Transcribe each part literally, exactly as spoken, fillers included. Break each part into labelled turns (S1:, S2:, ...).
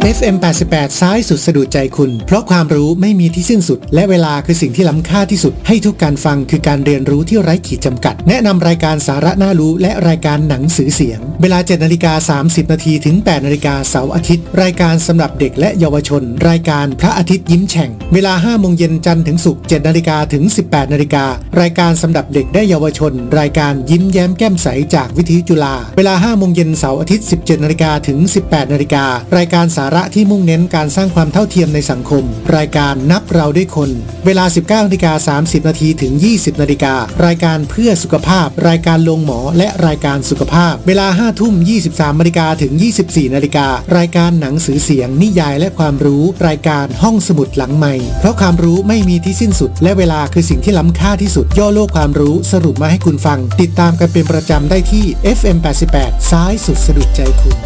S1: เอฟ เอ็ม แปดสิบแปด ซ้ายสุดสะดุดใจคุณเพราะความรู้ไม่มีที่สิ้นสุดและเวลาคือสิ่งที่ล้ำค่าที่สุดให้ทุกการฟังคือการเรียนรู้ที่ไร้ขีดจำกัดแนะนำรายการสาระน่ารู้และรายการหนังสือเสียงเวลา เจ็ดนาฬิกาสามสิบนาทีถึง แปดนาฬิกาเสาร์อาทิตย์รายการสำหรับเด็กและเยาวชนรายการพระอาทิตย์ยิ้มแฉ่งเวลา ห้าโมงเย็นจันทร์ถึงศุกร์ เจ็ดนาฬิกาถึง สิบแปดนาฬิการายการสำหรับเด็กและเยาวชนรายการยิ้มแย้มแก้มใสจากวิทยุจุฬาเวลา ห้าโมงเย็นเสาร์อาทิตย์ สิบเจ็ดนาฬิกาถึง สิบแปดนาฬิการายการสาระที่มุ่งเน้นการสร้างความเท่าเทียมในสังคมรายการนับเราด้วยคนเวลา สิบเก้านาฬิกาสามสิบนาทีถึง ยี่สิบนาฬิการายการเพื่อสุขภาพรายการโรงหมอและรายการสุขภาพเวลา ห้าทุ่มยี่สิบสามนาฬิกาถึง ยี่สิบสี่นาฬิการายการหนังสือเสียงนิยายและความรู้รายการห้องสมุดหลังไมค์เพราะความรู้ไม่มีที่สิ้นสุดและเวลาคือสิ่งที่ล้ำค่าที่สุดย่อโลกความรู้สรุปมาให้คุณฟังติดตามกันเป็นประจำได้ที่ เอฟ เอ็ม แปดสิบแปด ซ้ายสุดสะดุดใจคุณ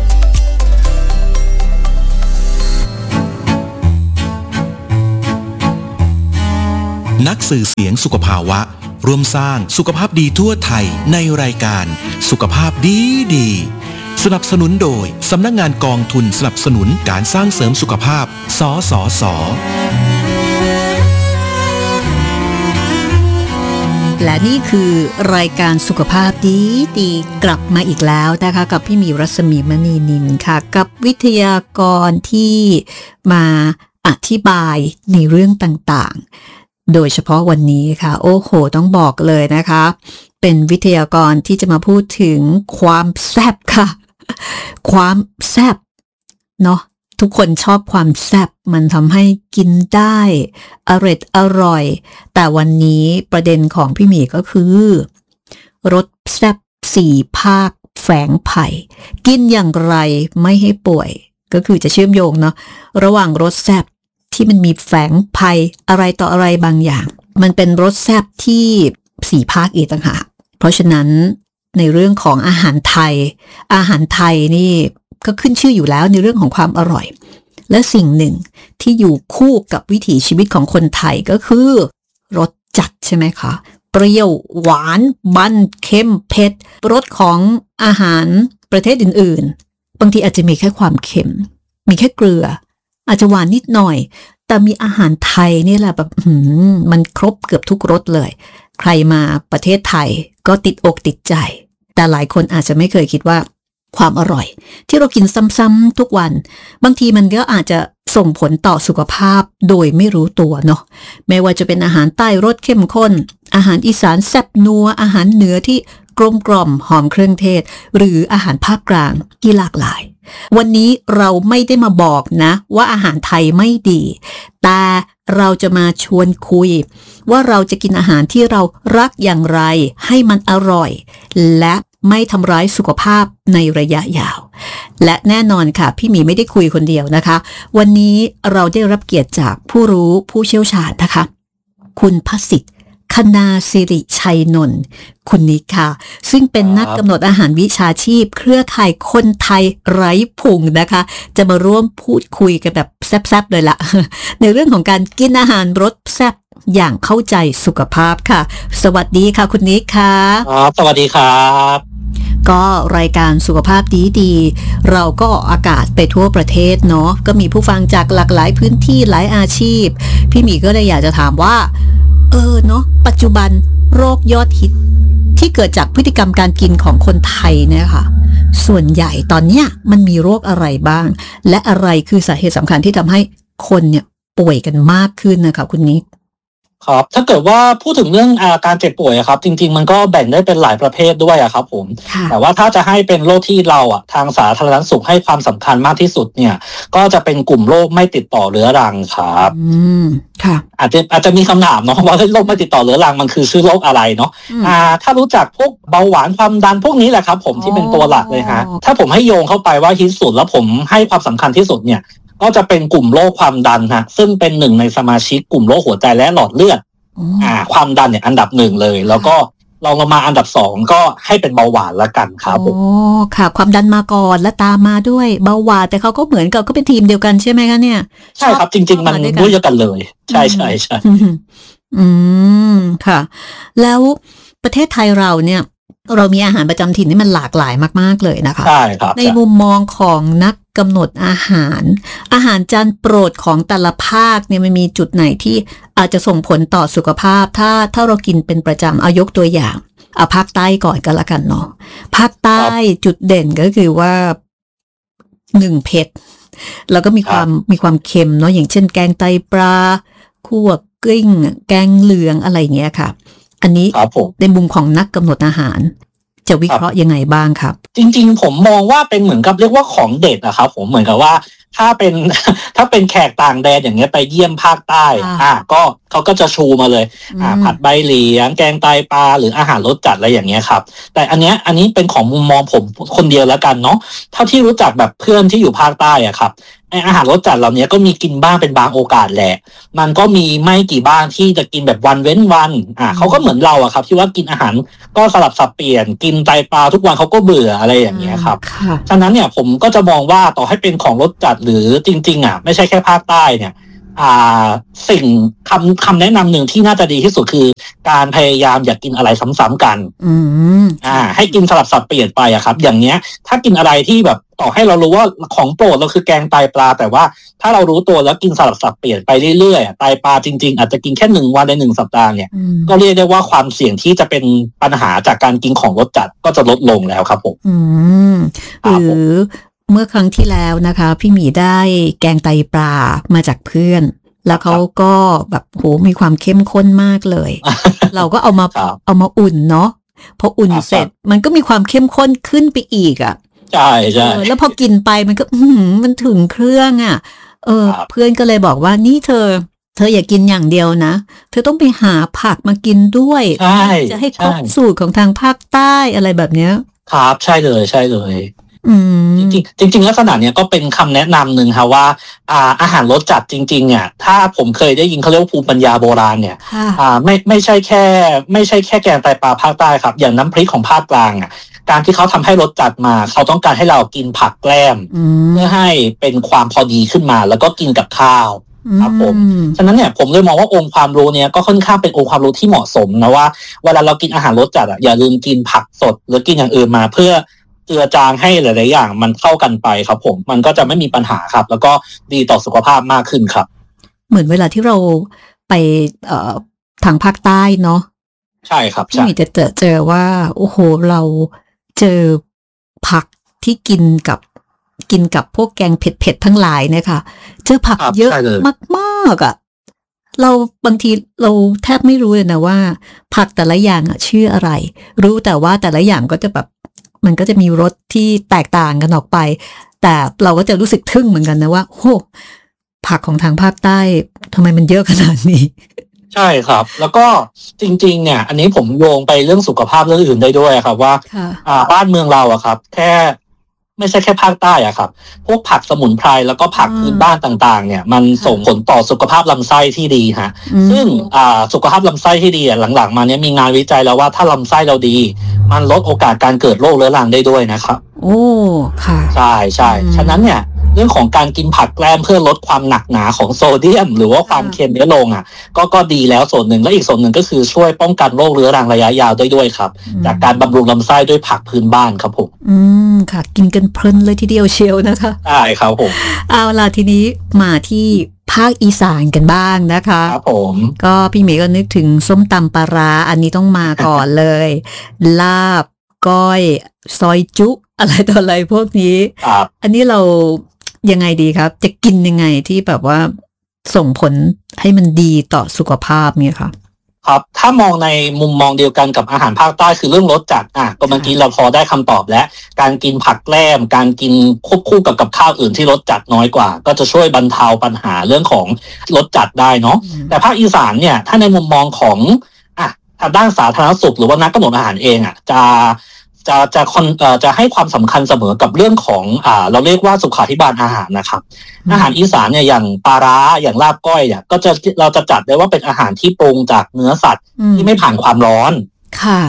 S2: นักสื่อเสียงสุขภาวะร่วมสร้างสุขภาพดีทั่วไทยในรายการสุขภาพดีดีสนับสนุนโดยสำนักงานกองทุนสนับสนุนการสร้างเสริมสุขภาพสสส.
S3: และนี่คือรายการสุขภาพดีดีกลับมาอีกแล้วนะคะกับพี่หมีรัศมีมณีนินค่ะกับวิทยากรที่มาอธิบายในเรื่องต่างๆโดยเฉพาะวันนี้ค่ะโอ้โหต้องบอกเลยนะคะเป็นวิทยากรที่จะมาพูดถึงความแซ่บค่ะความแซ่บเนาะทุกคนชอบความแซ่บมันทำให้กินได้อร่อยอร่อยแต่วันนี้ประเด็นของพี่หมีก็คือรสแซ่บสี่ภาคแฝงไผ่กินอย่างไรไม่ให้ป่วยก็คือจะเชื่อมโยงเนาะระหว่างรสแซ่บที่มันมีแฝงไผ่อะไรต่ออะไรบางอย่างมันเป็นรสแซ่บที่สี่ภาคอีกต่างหากเพราะฉะนั้นในเรื่องของอาหารไทยอาหารไทยนี่ก็ขึ้นชื่ออยู่แล้วในเรื่องของความอร่อยและสิ่งหนึ่งที่อยู่คู่กับวิถีชีวิตของคนไทยก็คือรสจัดใช่ไหมคะเปรี้ยวหวานมันเค็มเผ็ดรสของอาหารประเทศอื่นๆบางทีอาจจะมีแค่ความเค็มมีแค่เกลืออาจจะหวานนิดหน่อยแต่มีอาหารไทยนี่แหละแบบมันครบเกือบทุกรสเลยใครมาประเทศไทยก็ติดอกติดใจแต่หลายคนอาจจะไม่เคยคิดว่าความอร่อยที่เรากินซ้ำๆทุกวันบางทีมันก็อาจจะส่งผลต่อสุขภาพโดยไม่รู้ตัวเนาะไม่ว่าจะเป็นอาหารใต้รสเข้มข้นอาหารอีสานแซ่บนัวอาหารเหนือที่กลมกล่อมหอมเครื่องเทศหรืออาหารภาคกลางที่หลากหลายวันนี้เราไม่ได้มาบอกนะว่าอาหารไทยไม่ดีแต่เราจะมาชวนคุยว่าเราจะกินอาหารที่เรารักอย่างไรให้มันอร่อยและไม่ทำร้ายสุขภาพในระยะยาวและแน่นอนค่ะพี่หมีไม่ได้คุยคนเดียวนะคะวันนี้เราได้รับเกียรติจากผู้รู้ผู้เชี่ยวชาญนะคะคุณพสิทธิ์คณาสิริชัยนนท์คุณนิกค่ะซึ่งเป็นนักกำหนดอาหารวิชาชีพเครือข่ายคนไทยไร้พุงนะคะจะมาร่วมพูดคุยกันแบบแซ่บๆเลยละในเรื่องของการกินอาหารรสแซ่บอย่างเข้าใจสุขภาพค่ะสวัสดีค่ะคุณนิกค่ะ
S4: ครับสวัสดีครับ
S3: ก็รายการสุขภาพดีๆเราก็ออกอากาศไปทั่วประเทศเนาะก็มีผู้ฟังจากหลากหลายพื้นที่หลายอาชีพพี่หมีก็เลยอยากจะถามว่าเออเนาะปัจจุบันโรคยอดฮิตที่เกิดจากพฤติกรรมการกินของคนไทยเนี่ยค่ะส่วนใหญ่ตอนเนี้ยมันมีโรคอะไรบ้างและอะไรคือสาเหตุสำคัญที่ทำให้คนเนี่ยป่วยกันมากขึ้นนะคะคุณนิก
S4: ครับถ้าเกิดว่าพูดถึงเรื่องอาการเจ็บป่วยครับจริงๆมันก็แบ่งได้เป็นหลายประเภทด้วยอะครับผมแต่ว่าถ้าจะให้เป็นโรคที่เราอะทางสาธารณสุขให้ความสำคัญมากที่สุดเนี่ยก็จะเป็นกลุ่มโรคไม่ติดต่อเรื้อรังครับ
S3: อืมค่ะ
S4: อาจจะอาจจะมีคำถามเนาะว่าโรคไม่ติดต่อเรื้อรังมันคือชื่อโรคอะไรเนาะอ่าถ้ารู้จักพวกเบาหวานความดันพวกนี้แหละครับผมที่เป็นตัวหลักเลยฮะถ้าผมให้โยงเข้าไปว่าฮิตสุดแล้วผมให้ความสำคัญที่สุดเนี่ยก็จะเป็นกลุ่มโรคความดันฮะซึ่งเป็นหนึ่งในสมาชิกกลุ่มโรคหัวใจและหลอดเลือดอ่าความดันเนี่ยอันดับหนึ่งเลยแล้วก็ลองลงมาอันดับสองก็ให้เป็นเบาหวานละกันครับผม
S3: อ๋อค่ะความดันมาก่อนแล้วตามมาด้วยเบาหวานแต่เขาก็เหมือนกับก็เป็นทีมเดียวกันใช่ไหมคะเนี่ย
S4: ใช่ครับจริงๆมันด้วยกันเลยใช่ใช่ใช่
S3: อืมค่ะแล้วประเทศไทยเราเนี่ยเรามีอาหารประจำถิ่นที่มันหลากหลายมากๆเลยนะคะ
S4: ใช่ครับ
S3: ในมุมมองของนักกำหนดอาหารอาหารจานโปรดของแต่ละภาคเนี่ยมันมีจุดไหนที่อาจจะส่งผลต่อสุขภาพถ้าถ้าเรากินเป็นประจำเอายกตัวอย่างเอาภาคใต้ก่อนก็แล้วกันเนาะภาคใต้จุดเด่นก็คือว่าหนึ่งเผ็ดแล้วก็มีความมีความเค็มเนาะอย่างเช่นแกงไตปลาคั่วกลิ้งแกงเหลืองอะไรอย่างเงี้ยค่ะอันนี้ในมุมของนักกำหนดอาหารจะวิเคราะห์ยังไงบ้างครับ
S4: จริงๆผมมองว่าเป็นเหมือนกับเรียกว่าของเด็ดนะครับผมเหมือนกับว่าถ้าเป็นถ้าเป็นแขกต่างแดนอย่างเงี้ยไปเยี่ยมภาคใต้อ่าก็เขาก็จะชูมาเลยอ่าผัดใบเหลียงแกงไตปลาหรืออาหารรสจัดอะไรอย่างเงี้ยครับแต่อันเนี้ยอันนี้เป็นของมุมมองผมคนเดียวแล้วกันเนาะเท่าที่รู้จักแบบเพื่อนที่อยู่ภาคใต้อ่ะครับไออาหารรสจัดเหล่านี้ก็มีกินบ้างเป็นบางโอกาสแหละมันก็มีไม่กี่บ้างที่จะกินแบบวันเว้นวันอ่าเขาก็เหมือนเราอะครับที่ว่ากินอาหารก็สลับสับเปลี่ยนกินไตปลาทุกวันเขาก็เบื่ออะไรอย่างเงี้ยครับฉะนั้นเนี่ยผมก็จะมองว่าต่อให้เป็นของรสจัดหรือจริงๆอ่ะไม่ใช่แค่ภาคใต้เนี่ยอ่าสิ่งคำคำแนะนำหนึ่งที่น่าจะดีที่สุดคือการพยายามอย่ากกินอะไรซ้ำๆกัน
S3: อืม
S4: อ่าให้กินสลับสับเปลี่ยนไปอะครับอย่างเนี้ยถ้ากินอะไรที่แบบต่อให้เรารู้ว่าของโปรดเราคือแกงไตปลาแต่ว่าถ้าเรารู้ตัวแล้วกินสลับสับเปลี่ยนไปเรื่อยๆไตปลาจริงๆอาจจะกินแค่หนึ่งวันในหนึ่งสัปดาห์เนี่ยก็เรียกได้ว่าความเสี่ยงที่จะเป็นปัญหาจากการกินของรสจัดก็จะลดลงแล้วครับผม
S3: อืมหรือเมื่อครั้งที่แล้วนะคะพี่หมีได้แกงไตปลามาจากเพื่อนแล้วเขาก็แบบโหมีความเข้มข้นมากเลย เราก็เอามาเอามาอุ่นเนาะพออุ่นเสร็จมันก็มีความเข้มข้นขึ้นไปอีกอ่ะ
S4: ใช่ใช่
S3: แล้วพอกินไปมันก็อืมมันถึงเครื่องอ่ะเออเพื่อนก็เลยบอกว่านี่เธอเธออย่ากินอย่างเดียวนะเธอต้องไปหาผักมากินด้วยจะให้ครบสูตรของทางภาคใต้อะไรแบบเนี้ย
S4: ครับใช่เลยใช่เลยจริงจริงๆลักษณะเนี้ยก็เป็นคำแนะนำหนึ่งค่ะว่าอ่าอาหารรสจัดจริงๆเนี่ยถ้าผมเคยได้ยินเขาเรียกว่าภูมิปัญญาโบราณเนี่ยอ่าไม่ไม่ใช่แค่ไม่ใช่แค่แกงไตปลาภาคใต้ครับอย่างน้ำพริกของภาคกลางอ่ะการที่เขาทำให้รสจัดมาเขาต้องการให้เรากินผักแกล้มเพื่อให้เป็นความพอดีขึ้นมาแล้วก็กินกับข้าวครับผมฉะนั้นเนี่ยผมเลยมองว่าองค์ความรู้เนี้ยก็ค่อนข้างเป็นองค์ความรู้ที่เหมาะสมนะว่าเวลาเรากินอาหารรสจัดอ่ะอย่าลืมกินผักสดหรือกินอย่างอื่นมาเพื่อเจือจางให้หลายๆอย่างมันเข้ากันไปครับผมมันก็จะไม่มีปัญหาครับแล้วก็ดีต่อสุขภาพมากขึ้นครับ
S3: เหมือนเวลาที่เราไปเอ่อทางภาคใต้เนาะ
S4: ใช่ครับ
S3: ที่มีจะเจอเจอว่าโอ้โหเราเจอผักที่กินกับกินกับพวกแกงเผ็ดๆทั้งหลายเนี่ยค่ะเจอผักเยอะมากๆอ่ะเราบางทีเราแทบไม่รู้เลยนะว่าผักแต่ละอย่างอ่ะชื่ออะไรรู้แต่ว่าแต่ละอย่างก็จะแบบมันก็จะมีรสที่แตกต่างกันออกไปแต่เราก็จะรู้สึกทึ่งเหมือนกันนะว่าโอ้ผักของทางภาคใต้ทำไมมันเยอะขนาดนี้
S4: ใช่ครับแล้วก็จริงๆเนี่ยอันนี้ผมโยงไปเรื่องสุขภาพเรื่องอื่นได้ด้วยครับว่าอ่าบ้านเมืองเราอะครับแค่ไม่ใช่แค่ภาคใต้อะครับพวกผักสมุนไพรแล้วก็ผักพื้นบ้านต่างๆเนี่ยมันส่งผลต่อสุขภาพลำไส้ที่ดีฮะซึ่งอ่าสุขภาพลำไส้ที่ดีอะหลังๆมาเนี้ยมีงานวิจัยแล้วว่าถ้าลำไส้เราดีมันลดโอกาสการเกิดโรคเรื้อรังได้ด้วยนะครับ
S3: โอ้ค่ะ
S4: ใช่ใช่ฉะนั้นเนี่ยเรื่องของการกินผักแกล้มเพื่อลดความหนักหนาของโซเดียมหรือว่าความเค็มลดลงอ่ะก็ก็ดีแล้วส่วนหนึ่งและอีกส่วนหนึ่งก็คือช่วยป้องกันโรคเรื้อรังระยะยาวได้ด้วยครับจากการบำรุงลำไส้ด้วยผักพื้นบ้านครับผม
S3: อืมค่ะกินกันเพลินเลยทีเดียวเชียวนะคะ
S4: ใช่ครับผม
S3: เอาล่ะทีนี้มาที่ภาคอีสานกันบ้างนะคะ
S4: ครับผม
S3: ก็พี่เมย์ก็นึกถึงส้มตำปลาร้าอันนี้ต้องมาก่อนเลยลาบก้อยซอยจุอะไรต่ออะไรพวกนี้อันนี้เรายังไงดีครับจะกินยังไงที่แบบว่าส่งผลให้มันดีต่อสุขภาพเนี่ยค่ะ
S4: ครับถ้ามองในมุมมองเดียวกันกับอาหารภาคใต้คือเรื่องรสจัดอ่ะก็เมื่อกี้เราพอได้คำตอบแล้วการกินผักแกล้มการกินควบคู่กับกับข้าวอื่นที่รสจัดน้อยกว่าก็จะช่วยบรรเทาปัญหาเรื่องของรสจัดได้เนาะแต่ภาคอีสานเนี่ยถ้าในมุมมองของอ่ะทางด้านสาธารณสุขหรือว่านักกำหนดอาหารเองอ่ะจะจะจะคนเอ่อจะให้ความสำคัญเสมอกับเรื่องของอ่าเราเรียกว่าสุขาภิบาลอาหารนะครับอาหารอีสานเนี่ยอย่างปลาร้าอย่างลาบก้อยเนี่ยก็จะเราจะจัดได้ว่าเป็นอาหารที่ปรุงจากเนื้อสัตว์ที่ไม่ผ่านความร้อน
S3: ค่ะ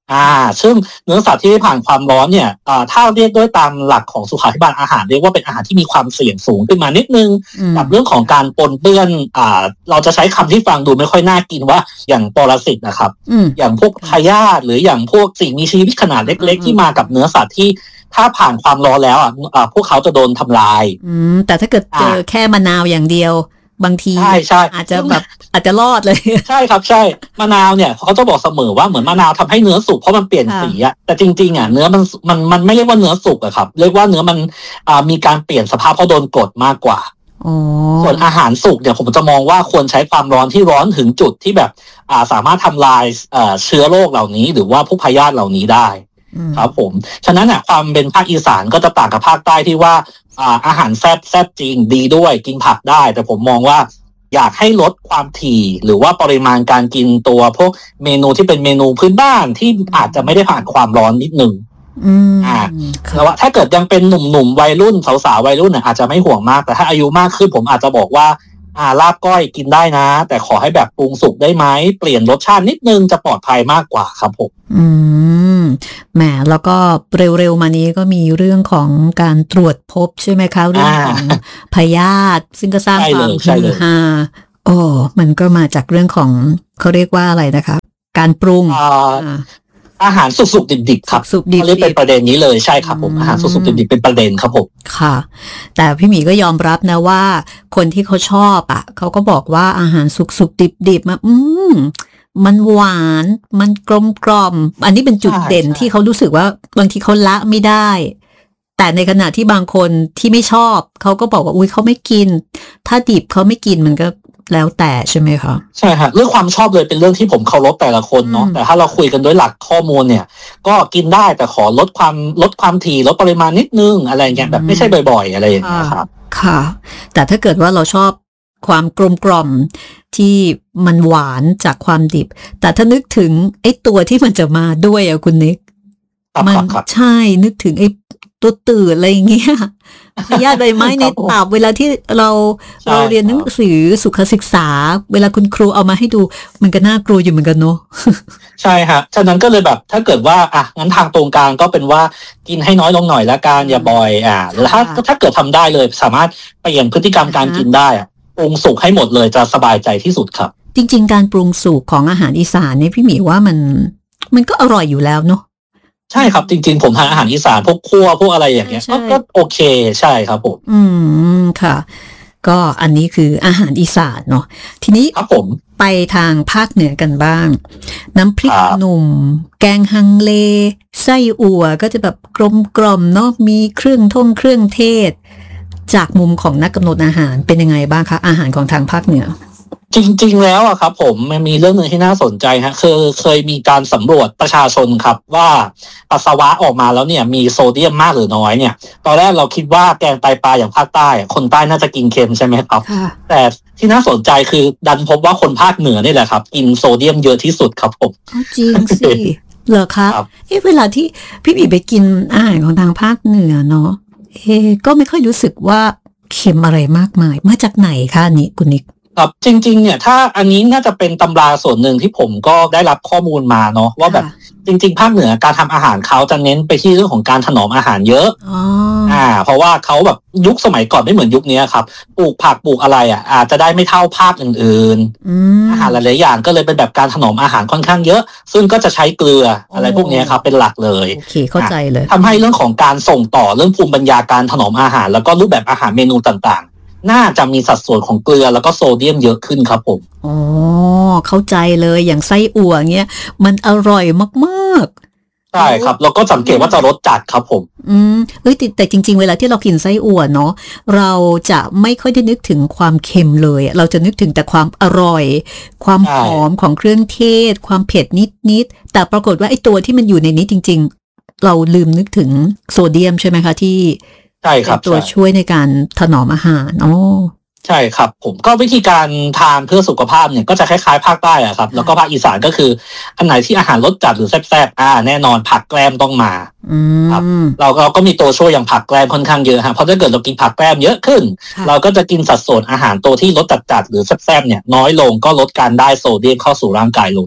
S4: อ่าซึ่งเนื้อสัตว์ที่ผ่านความร้อนเนี่ยอ่าถ้าเรียกด้วยตามหลักของสุขาภิบาลอาหารเรียกว่าเป็นอาหารที่มีความเสี่ยงสูงขึ้นมานิดนึงกับเรื่องของการปนเปื้อนอ่าเราจะใช้คำที่ฟังดูไม่ค่อยน่ากินว่าอย่างปรสิตนะครับอย่างพวกพยาธิหรืออย่างพวกสิ่งมีชีวิตขนาดเล็กๆที่มากับเนื้อสัตว์ที่ถ้าผ่านความร้อนแล้วอ่ะพวกเขาจะโดนทำลาย
S3: อืมแต่ถ้าเกิดเจอแค่มะนาวอย่างเดียวบางที
S4: ใช่ใช่
S3: อาจจะแบบอาจจะรอดเลย
S4: ใช่ครับใช่มะนาวเนี่ยเขาจะบอกเสมอว่าเหมือนมะนาวทำให้เนื้อสุกเพราะมันเปลี่ยนสีอะแต่จริงๆอ่ะเนื้อมันมันมันไม่เรียกว่าเนื้อสุกอะครับเรียกว่าเนื้อมันอ่ามีการเปลี่ยนสภาพเพราะโดนกดมากกว่าส่วนอาหารสุกเนี่ยผมจะมองว่าควรใช้ความร้อนที่ร้อนถึงจุดที่แบบอ่าสามารถทำลายเอ่อเชื้อโรคเหล่านี้หรือว่าพวกพยาธิเหล่านี้ได้ครับผมฉะนั้นอ่ะความเป็นภาคอีสานก็จะต่างกับภาคใต้ที่ว่าอ่าอาหารแซ่บแซ่บจริงดีด้วยกินผักได้แต่ผมมองว่าอยากให้ลดความถี่หรือว่าปริมาณการกินตัวพวกเมนูที่เป็นเมนูพื้นบ้านที่อาจจะไม่ได้ผ่านความร้อนนิดนึงอ่าแล้วถ้าเกิดยังเป็นหนุ่มๆวัยรุ่นสาวๆวัยรุ่นเนี่ยอาจจะไม่ห่วงมากแต่ถ้าอายุมากขึ้นผมอาจจะบอกว่าอ่าลาบก้อยกินได้นะแต่ขอให้แบบปรุงสุกได้ไหมเปลี่ยนรสชาตินิดนึงจะปลอดภัยมากกว่าครับผม
S3: อืมแหมแล้วก็เร็วๆมานี้ก็มีเรื่องของการตรวจพบใช่ไหมคะเรื่องของพยาธิซึ่งก็สร้างความฮือฮาโอ้มันก็มาจากเรื่องของเขาเรียกว่าอะไรนะคะการปรุง
S4: อาหารสุกๆดิบๆครับ
S3: สุกดิบ
S4: ๆเป็นประเด็นนี้เลยใช่ครับผมอาหารสุกๆดิบๆเป็นประเด็นครับผม
S3: ค่ะแต่พี่หมีก็ยอมรับนะว่าคนที่เขาชอบอ่ะเขาก็บอกว่าอาหารสุกๆดิบๆมาอืมมันหวานมันกลมกล่อมอันนี้เป็นจุดเด่นที่เขารู้สึกว่าบางทีเขาละไม่ได้แต่ในขณะที่บางคนที่ไม่ชอบเขาก็บอกว่าอุ้ยเขาไม่กินถ้าดิบเขาไม่กินมันก็แล้วแต่ใช่ไหมคะ
S4: ใช่ฮะเรื่องความชอบเลยเป็นเรื่องที่ผมเคารพแต่ละคนเนาะแต่ถ้าเราคุยกันด้วยหลักข้อมูลเนี่ยก็กินได้แต่ขอลดความลดความถี่ลดปริมาณนิดนึงอะไรเงี้ยแบบไม่ใช่บ่อยๆอะไรอย่างเงี้ยครับ
S3: ค่ะแต่ถ้าเกิดว่าเราชอบความกลมกล่อมที่มันหวานจากความดิบแต่ถ้านึกถึงไอ้ตัวที่มันจะมาด้วยอะคุณนิกมันใช่นึกถึงไอ้ตัวตื่นอะไรอย่างเงี้ยพยาธิใบไม้ในตับเวลาที่เราเราเรียนหนังสือสุขศึกษาเวลาคุณครูเอามาให้ดูมันก็น่ากลัวอยู่เหมือนกันเนาะ
S4: ใช่ฮะฉะนั้นก็เลยแบบถ้าเกิดว่าอ่ะงั้นทางตรงกลางก็เป็นว่ากินให้น้อยลงหน่อยละกันอย่าบ่อยอ่ะหรือถ้าถ้าเกิดทำได้เลยสามารถเปลี่ยนพฤติกรรมการกินได้อ่ะปรุงสุกให้หมดเลยจะสบายใจที่สุดครับ
S3: จริงๆการปรุงสุกของอาหารอีสานเนี่ยพี่หมีว่ามันมันก็อร่อยอยู่แล้วเนาะ
S4: ใช่ครับจริงๆผมทานอาหารอีสานพวกคั่วพวกอะไรอย่างเงี้ยก็โอเคใช่ครับผม
S3: อืมค่ะก็อันนี้คืออาหารอีสานเนาะทีนี้
S4: ครับผม
S3: ไปทางภาคเหนือกันบ้างน้ำพริกหนุ่มแกงฮังเลไส้อั่วก็จะแบบกลมๆเนาะมีเครื่องท่งเครื่องเทศจากมุมของนักกำหนดอาหารเป็นยังไงบ้างคะอาหารของทางภาคเหนือ
S4: จริงๆแล้วอะครับผมมันมีเรื่องหนึ่งที่น่าสนใจฮะคือเคยมีการสำรวจประชาชนครับว่าปัสสาวะออกมาแล้วเนี่ยมีโซเดียมมากหรือน้อยเนี่ยตอนแรกเราคิดว่าแกงไตปลาอย่างภาคใต้คนใต้น่าจะกินเค็มใช่ไหมครับแต่ที่น่าสนใจคือดันพบว่าคนภาคเหนือนี่แหละครับกินโซเดียมเยอะที่สุดครับผม
S3: จริงสิเหรอครับเอ๊ะเวลาที่พี่บีไปกินอาหารของทางภาคเหนือเนาะเอ๊ะก็ไม่ค่อยรู้สึกว่าเค็มอะไรมากมายมาจากไหนคะนี่คุณนิก
S4: ครับจริงๆเนี่ยถ้าอันนี้น่าจะเป็นตำราส่วนหนึ่งที่ผมก็ได้รับข้อมูลมาเนาะว่าแบบจริงๆภาคเหนือการทำอาหารเขาจะเน้นไปที่เรื่องของการถนอมอาหารเยอะ
S3: อ๋อ
S4: อ่าเพราะว่าเขาแบบยุคสมัยก่อนไม่เหมือนยุคนี้ครับปลูกผักปลูกอะไรอ่ะอาจจะได้ไม่เท่าภาคอื่นๆอาหารหลายๆอย่างก็เลยเป็นแบบการถนอมอาหารค่อนข้างเยอะซึ่งก็จะใช้เกลืออะไรพวกนี้ครับเป็นหลักเลย
S3: โอเคเข้าใจเลย
S4: ทำให้เรื่องของการส่งต่อเรื่องภูมิปัญญาการถนอมอาหารแล้วก็รูปแบบอาหารเมนูต่างๆน่าจะมีสัดส่วนของเกลือแล้วก็โซเดียมเยอะขึ้นครับผม
S3: อ๋อเข้าใจเลยอย่างไส้อั่วเงี้ยมันอร่อยมากๆ
S4: ใช่ครับแล้วก็สังเกตว่าจะรสจัดครับผม
S3: อืมเอ้ยแต่จริงๆเวลาที่เรากินไส้อั่วเนาะเราจะไม่ค่อยได้นึกถึงความเค็มเลยเราจะนึกถึงแต่ความอร่อยความหอมของเครื่องเทศความเผ็ดนิดๆแต่ปรากฏว่าไอ้ตัวที่มันอยู่ในนี้จริงๆเราลืมนึกถึงโซเดียมใช่ไหมคะที่
S4: ใช่ครับ
S3: ตัวช่วยในการถนอมอาหารอ๋อ
S4: ใช่ครับผมก็วิธีการทานเพื่อสุขภาพเนี่ยก็จะคล้ายๆภาคใต้อะครับแล้วก็ภาคอีสานก็คืออันไหนที่อาหารรสจัดหรือแซ่บๆอ่าแน่นอนผักแกล้มต้องมาครับเราเราก็มีตัวช่วยอย่างผักแกล้มค่อนข้างเยอะฮะเพราะถ้าเกิดเรากินผักแกล้มเยอะขึ้นเราก็จะกินสัดส่วนอาหารตัวที่รสจัดๆหรือแซ่บๆเนี่ยน้อยลงก็ลดการได้โซเดียมเข้าสู่ร่างกายลงได้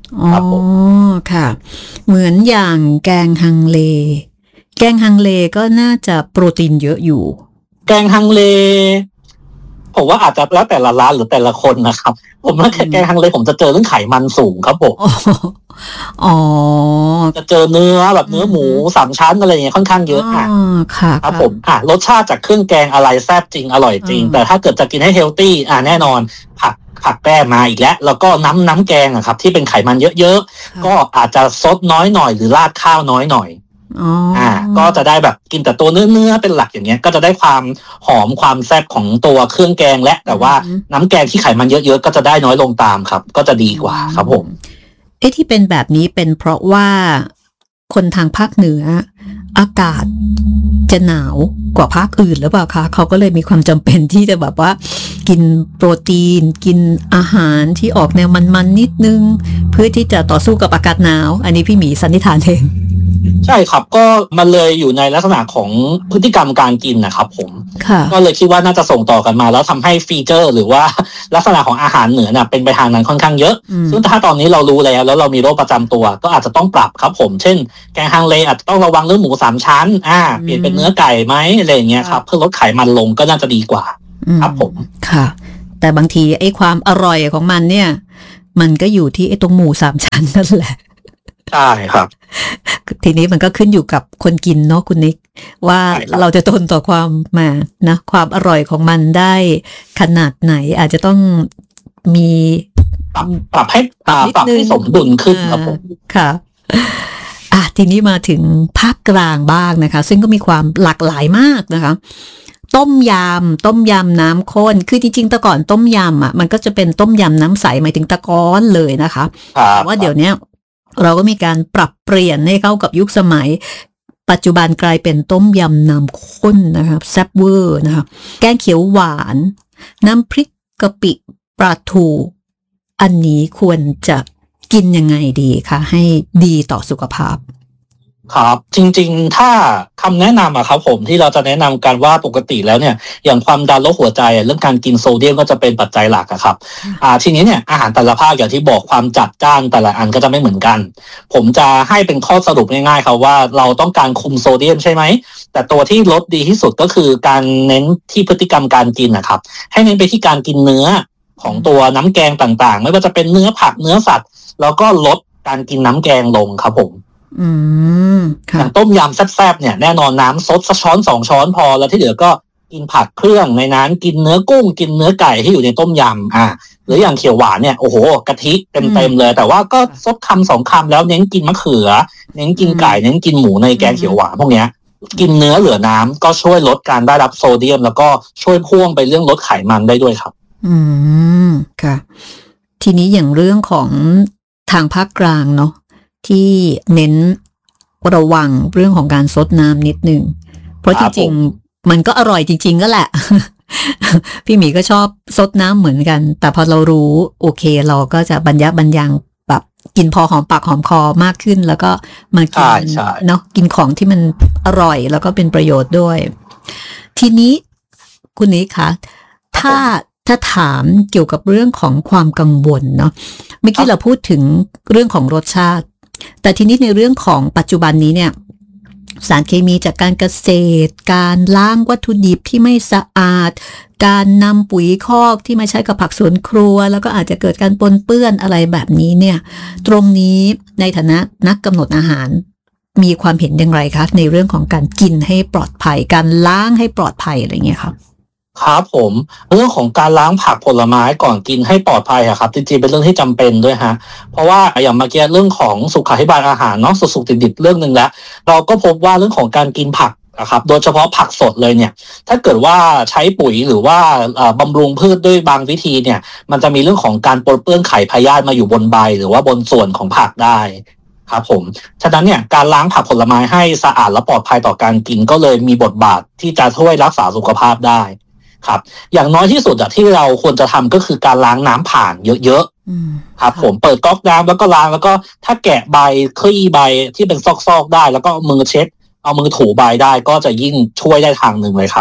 S3: อ๋อค่ะเหมือนอย่างแกงฮังเลแกงฮังเลก็น่าจะโปรตีนเยอะอยู่
S4: แกงฮังเลผมว่าอาจจะแล้วแต่ละร้านหรือแต่ละคนนะครับผมว่าแกงฮังเลผมจะเจอเรื่องไขมันสูงครับผม
S3: อ๋อ
S4: จะเจอเนื้อแบบเนื้อหมูสามชั้นอะไรอย่างเงี้ยค่อนข้างเยอะอ่ะครับผมอ่ะรสชาติจากเครื่องแกงอะไรแซ่บจริงอร่อยจริงแต่ถ้าเกิดจะกินให้เฮลตี้อ่ะแน่นอนผักผักแก้มาอีกแล้วแล้วก็น้ำน้ำแกงอะครับที่เป็นไขมันเยอะๆก็อาจจะซดน้อยหน่อยหรือราดข้าวน้อยหน่อยอ่าก็จะได้แบบกินแต่ตัวเนื้อเนื้อเป็นหลักอย่างเงี้ยก็จะได้ความหอมความแซ่บของตัวเครื่องแกงและแต่ว่าน้ำแกงที่ไขมันเยอะๆก็จะได้น้อยลงตามครับก็จะดีกว่าครับผม
S3: เอ๊ะที่เป็นแบบนี้เป็นเพราะว่าคนทางภาคเหนืออากาศจะหนาวกว่าภาคอื่นหรือเปล่าคะเขาก็เลยมีความจำเป็นที่จะแบบว่ากินโปรตีนกินอาหารที่ออกแนวมันๆนิดนึงเพื่อที่จะต่อสู้กับอากาศหนาวอันนี้พี่หมีสันนิษฐานเอง
S4: ใช่ครับก็มันเลยอยู่ในลักษณะของพฤติกรรมการกินนะครับผมก็เลยคิดว่าน่าจะส่งต่อกันมาแล้วทำให้ฟีเจอร์หรือว่าลักษณะของอาหารเหนือเนี่ยเป็นไปทางนั้นค่อนข้างเยอะซึ่งถ้าตอนนี้เรารู้แล้วแล้วเรามีโรคประจำตัวก็อาจจะต้องปรับครับผมเช่นแกงฮังเลอาจจะต้องระวังเรื่องหมูสามชั้นอ่าเปลี่ยนเป็นเนื้อไก่ไหมอะไรอย่างเงี้ยครับเพื่อลดไขมันลงก็น่าจะดีกว่าครับผม
S3: ค่ะแต่บางทีไอ้ความอร่อยของมันเนี่ยมันก็อยู่ที่ไอ้ตรงหมูสามชั้นนั่นแหละ
S4: ใช่ครับ
S3: ทีนี้มันก็ขึ้นอยู่กับคนกินเนาะคุณนิกว่าเราจะทนต่อความมานะความอร่อยของมันได้ขนาดไหนอาจจะต้องมี
S4: ปรับปรับให้ปรับให้สมดุลขึ้นครับผม
S3: ค่ะอ่ะทีนี้มาถึงภาคกลางบ้างนะคะซึ่งก็มีความหลากหลายมากนะคะต้มยำต้มยำน้ำข้นคือจริงๆแต่ก่อนต้มยำอ่ะมันก็จะเป็นต้มยำน้ำใสหมายถึงตะก้อนเลยนะคะแต่ว่าเดี๋ยวนี้เราก็มีการปรับเปลี่ยนให้เข้ากับยุคสมัยปัจจุบันกลายเป็นต้มยำน้ำข้นนะครับแซ่บเวอร์นะคะแกงเขียวหวานน้ำพริกกะปิปลาทูอันนี้ควรจะกินยังไงดีคะให้ดีต่อสุขภาพ
S4: ครับจริงๆถ้าคำแนะนำอะครับผมที่เราจะแนะนำกันว่าปกติแล้วเนี่ยอย่างความดันโรคหัวใจเรื่องการกินโซเดียมก็จะเป็นปัจจัยหลักอะครับอ่าทีนี้เนี่ยอาหารแต่ละภาคอย่างที่บอกความจัดจ้านแต่ละอันก็จะไม่เหมือนกันผมจะให้เป็นข้อสรุปง่ายๆครับว่าเราต้องการคุมโซเดียมใช่ไหมแต่ตัวที่ลดดีที่สุดก็คือการเน้นที่พฤติกรรมการกินนะครับให้เน้นไปที่การกินเนื้อของตัวน้ำแกงต่างๆไม่ว่าจะเป็นเนื้อผักเนื้อสัตว์แล้วก็ลดการกินน้ำแกงลงครับผม
S3: อืม
S4: อย่างต้มยำแซ่บๆเนี่ยแน่นอนน้ำซดสักช้อนสองช้อนพอแล้วที่เหลือก็กินผักเครื่องในนั้นกินเนื้อกุ้งกินเนื้อไก่ที่อยู่ในต้มยำอ่าหรืออย่างเขียวหวานเนี่ยโอ้โหกะทิเต็มๆเลยแต่ว่าก็ซดคำสองคำแล้วเน้นกินมะเขือเน้นกินไก่เน้นกินหมูในแกงเขียวหวานพวกเนี้ยกินเนื้อเหลือน้ำก็ช่วยลดการได้รับโซเดียมแล้วก็ช่วยพ่วงไปเรื่องลดไขมันได้ด้วยครับ
S3: อืมค่ะทีนี้อย่างเรื่องของทางภาคกลางเนาะที่เน้นระวังเรื่องของการซดน้ำนิดนึงเพราะจริงๆมันก็อร่อยจริงๆก็แหละ พี่หมีก็ชอบซดน้ำเหมือนกันแต่พอเรารู้โอเคเราก็จะบรรยับบรรยังแบบกินพอหอมปากหอมคอมากขึ้นแล้วก็มากินเนาะกินของที่มันอร่อยแล้วก็เป็นประโยชน์ด้วยทีนี้คุณนิกคะถ้าถ้าถามเกี่ยวกับเรื่องของความกังวลเนาะเมื่อกี้เราพูดถึงเรื่องของรสชาติแต่ทีนี้ในเรื่องของปัจจุบันนี้เนี่ยสารเคมีจากการเกษตรการล้างวัตถุดิบที่ไม่สะอาดการนำปุ๋ยคอกที่มาใช้กับผักสวนครัวแล้วก็อาจจะเกิดการปนเปื้อนอะไรแบบนี้เนี่ยตรงนี้ในฐานะนักกำหนดอาหารมีความเห็นอย่างไรคะในเรื่องของการกินให้ปลอดภัยการล้างให้ปลอดภัยอะไรเงี้ยครับ
S4: ครับผมเรื่องของการล้างผักผลไม้ก่อนกินให้ปลอดภัยอะครับจริงๆเป็นเรื่องที่จำเป็นด้วยฮะเพราะว่าอย่างเมื่อกี้เรื่องของสุขาภิบาลอาหารเนาะสุกๆดิบๆเรื่องนึงแล้วเราก็พบว่าเรื่องของการกินผักนะครับโดยเฉพาะผักสดเลยเนี่ยถ้าเกิดว่าใช้ปุ๋ยหรือว่าบำรุงพืชด้วยบางวิธีเนี่ยมันจะมีเรื่องของการปนเปื้อนไข่พยาธิมาอยู่บนใบหรือว่าบนส่วนของผักได้ครับผมฉะนั้นเนี่ยการล้างผักผลไม้ให้สะอาดและปลอดภัยต่อการกินก็เลยมีบทบาทที่จะช่วยรักษาสุขภาพได้ครับอย่างน้อยที่สุดที่เราควรจะทำก็คือการล้างน้ำผ่านเยอะๆครับผมเปิดก๊อกน้ำแล้วก็ล้างแล้วก็ถ้าแกะใบคลี่ใบที่เป็นซอกๆได้แล้วก็มือเช็ดเอามือถูใบได้ก็จะยิ่งช่วยได้ทางหนึ่งเลยครับ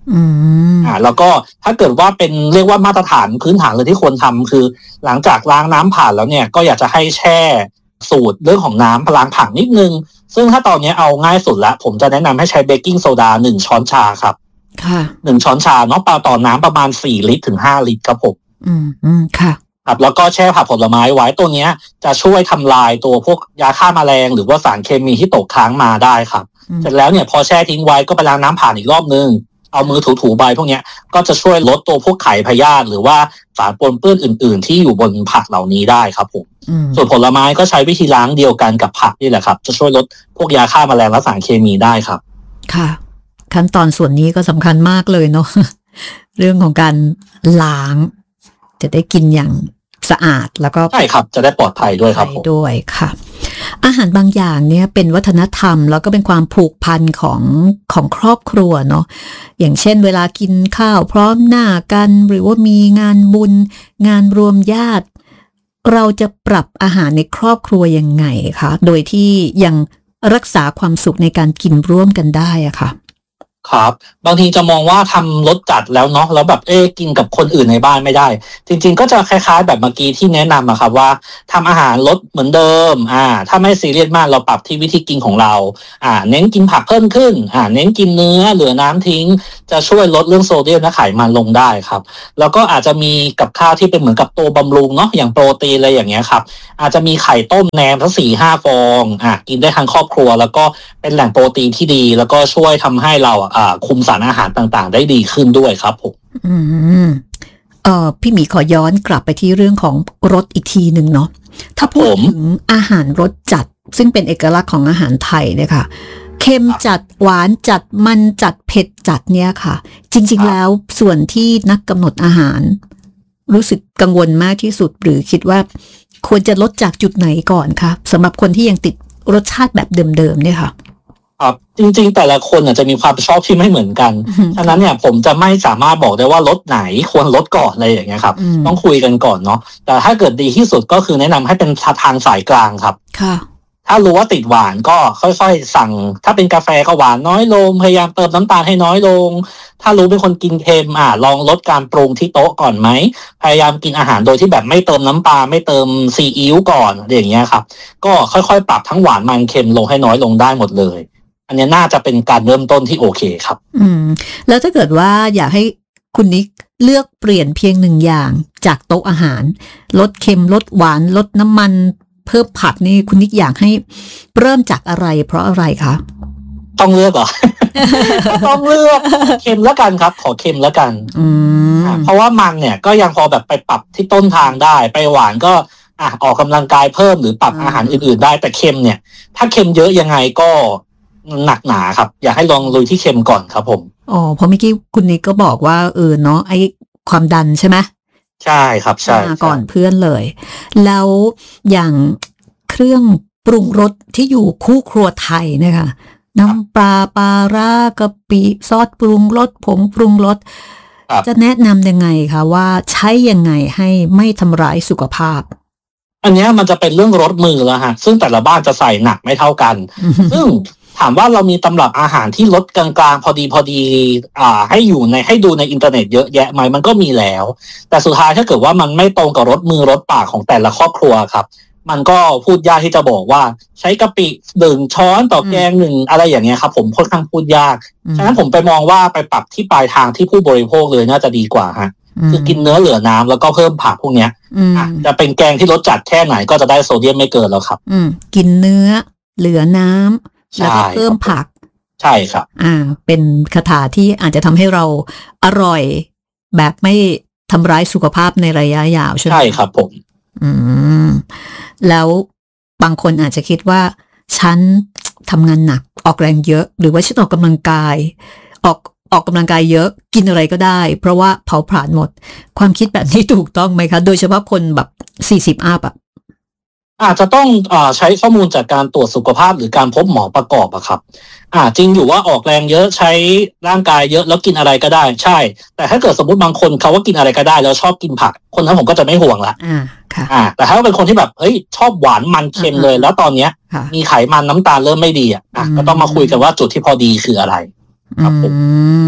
S3: อืม
S4: อ่าแล้วก็ถ้าเกิดว่าเป็นเรียกว่ามาตรฐานพื้นฐานเลยที่ควรทำคือหลังจากล้างน้ำผ่านแล้วเนี่ยก็อยากจะให้แช่สูตรเรื่องของน้ำล้างผักนิดนึงซึ่งถ้าตอนนี้เอาง่ายสุดแล้วผมจะแนะนำให้ใช้เบกกิ้งโซดาหนึ่งช้อนชาครับ
S3: ค่ะ
S4: หนึ่งช้อนชาเนาะต่อน้ำประมาณสี่ลิตรถึงห้าลิตรครับผม
S3: อืมอืมค่ะ
S4: ครับแล้วก็แช่ผักผลไม้ไว้ตัวนี้จะช่วยทำลายตัวพวกยาฆ่าแมลงหรือว่าสารเคมีที่ตกค้างมาได้ครับเสร็จแล้วเนี่ยพอแช่ทิ้งไว้ก็ไปล้างน้ำผ่านอีกรอบนึงเอามือถูๆใบพวกนี้ก็จะช่วยลดตัวพวกไข่พยาธิหรือว่าสารปนเปื้อนอื่นๆที่อยู่บนผักเหล่านี้ได้ครับผมส่วนผลไม้ก็ใช้วิธีล้างเดียวกันกับผักนี่แหละครับจะช่วยลดพวกยาฆ่าแมลงและสารเคมีได้ครับ
S3: ค่ะขั้นตอนส่วนนี้ก็สำคัญมากเลยเนาะ เรื่องของการล้างจะได้กินอย่างสะอาดแล้วก็
S4: ใช่ครับจะได้ปลอดภัยด้วยครับผม
S3: ด้วยค่ะอาหารบางอย่างเนี่ยเป็นวัฒนธรรมแล้วก็เป็นความผูกพันของของครอบครัวเนาะอย่างเช่นเวลากินข้าวพร้อมหน้ากันหรือว่ามีงานบุญงานรวมญาติเราจะปรับอาหารในครอบครัวยังไงคะโดยที่ยังรักษาความสุขในการกินร่วมกันได้อะค่ะ
S4: ครับบางทีจะมองว่าทำรสจัดแล้วเนาะแล้วแบบเอ๊กินกับคนอื่นในบ้านไม่ได้จริงๆก็จะคล้ายๆแบบเมื่อกี้ที่แนะนำอะครับว่าทำอาหารรสเหมือนเดิมอ่าถ้าไม่ซีเรียสมากเราปรับที่วิธีกินของเราอ่าเน้นกินผักเพิ่มขึ้นอ่าเน้นกินเนื้อเหลือน้ำทิ้งจะช่วยลดเรื่องโซเดียมและไขมันลงได้ครับแล้วก็อาจจะมีกับข้าวที่เป็นเหมือนกับตัวบำรุงเนาะอย่างโปรตีนอะไรอย่างเงี้ยครับอาจจะมีไข่ต้มแหนมสักสี่ห้าฟองอ่ากินได้ทั้งครอบครัวแล้วก็เป็นแหล่งโปรตีนที่ดีแล้วก็ช่วยทำให้เราอ่าคุมสารอาหารต่างๆได้ดีขึ้นด้วยครับผม
S3: อืมเอ่อพี่หมีขอย้อนกลับไปที่เรื่องของรสอีกทีหนึ่งเนาะถ้าพูดถึงอาหารรสจัดซึ่งเป็นเอกลักษณ์ของอาหารไทยเนี่ยค่ะเค็มจัดหวานจัดมันจัดเผ็ดจัดเนี่ยค่ะจริงๆแล้วส่วนที่นักกำหนดอาหารรู้สึกกังวลมากที่สุดหรือคิดว่าควรจะลดจากจุดไหนก่อนคะสำหรับคนที่ยังติดรสชาติแบบเดิมๆเนี่ยค่ะ
S4: ครับจริงๆแต่ละคนอาจจะมีความชอบที่ไม่เหมือนกันฉะนั้นเนี่ยผมจะไม่สามารถบอกได้ว่ารสไหนควรลดก่อนอะไรอย่างเงี้ยครับต้องคุยกันก่อนเนาะแต่ถ้าเกิดดีที่สุดก็คือแนะนำให้เป็นทางสายกลางครับ
S3: ค่ะ
S4: ถ้ารู้ว่าติดหวานก็ค่อยๆสั่งถ้าเป็นกาแฟก็หวานน้อยลงพยายามเติมน้ำตาลให้น้อยลงถ้ารู้เป็นคนกินเค็มอ่ะลองลดการปรุงที่โต๊ะก่อนไหมพยายามกินอาหารโดยที่แบบไม่เติมน้ำปลาไม่เติมซีอิ๊วก่อนอย่างเงี้ยครับก็ค่อยๆปรับทั้งหวานมันเค็มลงให้น้อยลงได้หมดเลยอันนี้น่าจะเป็นการเริ่มต้นที่โอเคครับ
S3: อืมแล้วถ้าเกิดว่าอยากให้คุณนิกเลือกเปลี่ยนเพียงหนึ่งอย่างจากโต๊ะอาหารลดเค็มลดหวานลดน้ำมันเพิ่มผักนี่คุณนิกอยากให้เริ่มจากอะไรเพราะอะไรคะ
S4: ต้องเลือกเหรอ ต้องเลือกเค็มแล้วกันครับขอเค็มแล้วกัน
S3: อืม
S4: เพราะว่ามันเนี่ยก็ยังพอแบบไปปรับที่ต้นทางได้ไปหวานก็อ่ะออกกำลังกายเพิ่มหรือปรับอาหารอื่นๆได้แต่เค็มเนี่ยถ้าเค็มเยอะยังไงก็หนักหนาครับอยากให้ลองลุยที่เค็มก่อนครับผม
S3: อ๋อเพราะเมื่อกี้คุณนิกก็บอกว่าเออเนาะไอ้ความดันใช่ไหม
S4: ใช่ครับใช่
S3: ก่อนเพื่อนเลยแล้วอย่างเครื่องปรุงรสที่อยู่คู่ครัวไทยนะคะน้ำปลาปลาร้ากะปิซอสปรุงรสผงปรุงรสจะแนะนำยังไงคะว่าใช้ยังไงให้ไม่ทำร้ายสุขภาพ
S4: อันนี้มันจะเป็นเรื่องรสมือแล้วฮะซึ่งแต่ละบ้านจะใส่หนักไม่เท่ากันซึ่งถามว่าเรามีตำรับอาหารที่ลดกลางๆพอดีพอดีอ่าให้อยู่ในให้ดูในอินเทอร์เน็ตเยอะแยะไหมมันก็มีแล้วแต่สุดท้ายถ้าเกิดว่ามันไม่ตรงกับรสมือรสปากของแต่ละครอบครัวครับมันก็พูดยากที่จะบอกว่าใช้กะปิหนึ่งช้อนต่อแกงหนึ่งอะไรอย่างเงี้ยครับผมค่อนข้างพูดยากฉะนั้นผมไปมองว่าไปปรับที่ปลายทางที่ผู้บริโภคเลยน่าจะดีกว่าฮะคือกินเนื้อเหลือน้ำแล้วก็เพิ่มผักพวกเนี้ยจะเป็นแกงที่รสจัดแค่ไหนก็จะได้โซเดียมไม่เกินแล้วครับ
S3: กินเนื้อเหลือน้ำแล้วก็เพิ่มผัก
S4: ใช่ครับ
S3: อ่าเป็นคาถาที่อาจจะทำให้เราอร่อยแบบไม่ทำร้ายสุขภาพในระยะยาวใช่ไหม
S4: ใช่ครับผม
S3: อืมแล้วบางคนอาจจะคิดว่าฉันทำงานหนักออกแรงเยอะหรือว่าฉันออกกำลังกายออกออกกำลังกายเยอะกินอะไรก็ได้เพราะว่าเผาผลาญหมดความคิดแบบนี้ถูกต้องไหมคะโดยเฉพาะคนแบบสี่สิบอัพอ่ะ
S4: อาจจะต้องอ่าใช้ข้อมูลจากการตรวจสุขภาพหรือการพบหมอประกอบอะครับอ่าจริงอยู่ว่าออกแรงเยอะใช้ร่างกายเยอะแล้วกินอะไรก็ได้ใช่แต่ถ้าเกิดสมมติบางคนเขาว่ากินอะไรก็ได้แล้วชอบกินผักคนนั้นผมก็จะไม่ห่วงละ
S3: อ่าค่ะ
S4: อ่าแต่ถ้าเป็นคนที่แบบเฮ้ยชอบหวานมันเค็มเลยแล้วตอนเนี้ยมีไขมันน้ำตาลเริ่มไม่ดีอ่ะก็ต้องมาคุยกันว่าจุดที่พอดีคืออะไร
S3: ครับผม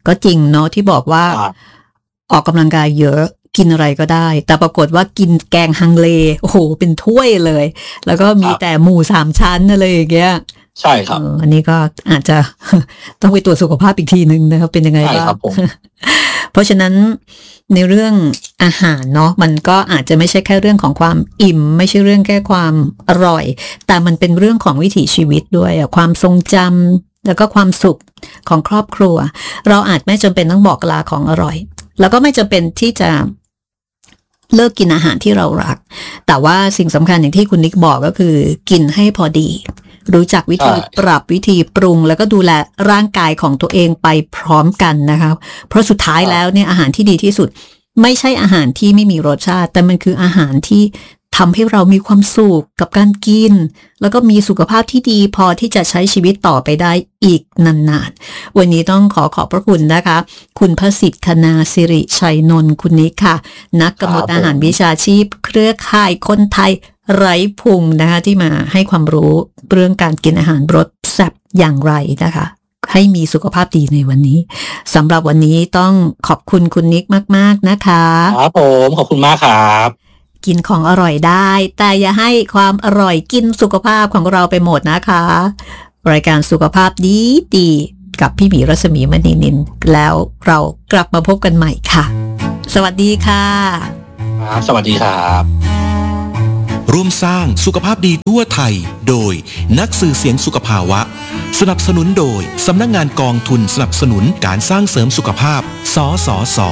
S3: ก็จริงเนาะที่บอกว่าออกกำลังกายเยอะกินอะไรก็ได้แต่ปรากฏว่ากินแกงฮังเลโอ้โหเป็นถ้วยเลยแล้วก็มีแต่หมูสามชั้นอะไรอย่างเงี้ย
S4: ใช่ครับ
S3: อันนี้ก็อาจจะ ต้องไปตรวจสุขภาพอีกทีนึงนะครับเป็นยังไงบ้างเพราะฉะนั้นในเรื่องอาหารเนาะมันก็อาจจะไม่ใช่แค่เรื่องของความอิ่มไม่ใช่เรื่องแค่ความอร่อยแต่มันเป็นเรื่องของวิถีชีวิตด้วยความทรงจำแล้วก็ความสุขของครอบครัวเราอาจไม่จำเป็นต้องบอกลาของอร่อยแล้วก็ไม่จำเป็นที่จะเลิกกินอาหารที่เรารักแต่ว่าสิ่งสำคัญอย่างที่คุณนิกบอกก็คือกินให้พอดีรู้จักวิธีปรับวิธีปรุงแล้วก็ดูแลร่างกายของตัวเองไปพร้อมกันนะคะเพราะสุดท้ายแล้วเนี่ยอาหารที่ดีที่สุดไม่ใช่อาหารที่ไม่มีรสชาติแต่มันคืออาหารที่ทำให้เรามีความสุขกับการกินแล้วก็มีสุขภาพที่ดีพอที่จะใช้ชีวิตต่อไปได้อีกนานๆวันนี้ต้องขอขอบพระคุณนะคะคุณพสิทธิ์คณาสิริชัยนนท์คุณนิกค่ะนักกำหนดอาหารวิชาชีพเครือข่ายคนไทยไร้พุงนะคะที่มาให้ความรู้เรื่องการกินอาหารรสแซ่บอย่างไรนะคะให้มีสุขภาพดีในวันนี้สำหรับวันนี้ต้องขอบคุณคุณนิกมากๆนะคะ
S4: ครับผมขอบคุณมากครับ
S3: กินของอร่อยได้แต่อย่าให้ความอร่อยกินสุขภาพของเราไปหมดนะคะรายการสุขภาพดีดีกับพี่หมีรัศมีมณีนินแล้วเรากลับมาพบกันใหม่ค่ะสวัสดีค่ะ
S4: ครับสวัสดีครับ
S2: ร่วมสร้างสุขภาพดีทั่วไทยโดยนักสื่อเสียงสุขภาวะสนับสนุนโดยสำนักงานกองทุนสนับสนุนการสร้างเสริมสุขภาพสสส